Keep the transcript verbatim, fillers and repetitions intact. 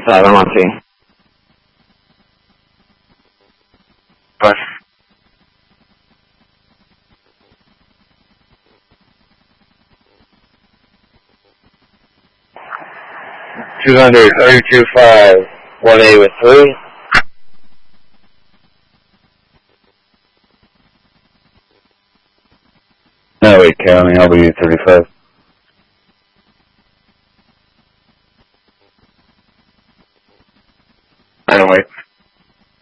five, I'm on C. Push. two hundred, thirty-two five, one A with three. No, wait, counting, I'll be thirty-five. I don't wait.